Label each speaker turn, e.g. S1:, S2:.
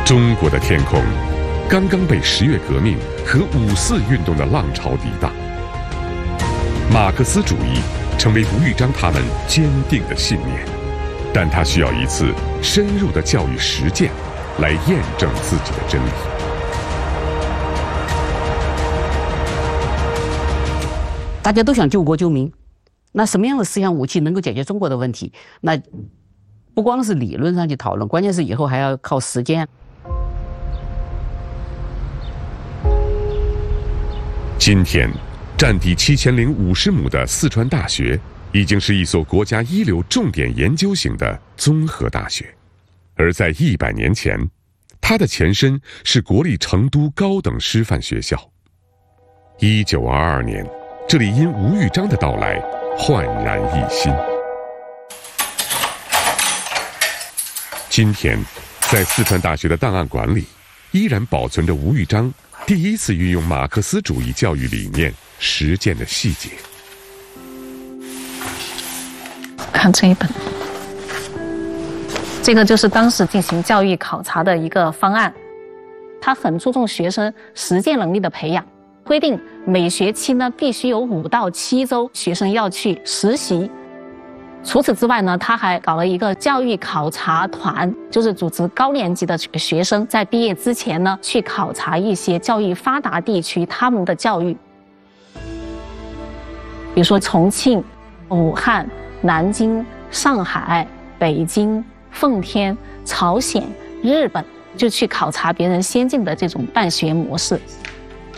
S1: 中国的天空刚刚被10月革命和5四运动的浪潮抵挡，马克思主义成为吴玉章他们坚定的信念，但他需要一次深入的教育实践来验证自己的真理。
S2: 大家都想救国救民，那什么样的思想武器能够解决中国的问题？那不光是理论上去讨论，关键是以后还要靠实践。
S1: 今天，占地7050亩的四川大学已经是一所国家一流重点研究型的综合大学，而在100年前，它的前身是国立成都高等师范学校。1922年，这里因吴玉章的到来焕然一新。今天，在四川大学的档案馆里，依然保存着吴玉章第一次运用马克思主义教育理念实践的细节。
S3: 看这一本，这个就是当时进行教育考察的一个方案，他很注重学生实践能力的培养，规定每学期呢必须有5到7周学生要去实习。除此之外呢，他还搞了一个教育考察团，就是组织高年级的学生在毕业之前呢，去考察一些教育发达地区他们的教育，比如说重庆、武汉、南京、上海、北京、奉天、朝鲜、日本，就去考察别人先进的这种办学模式。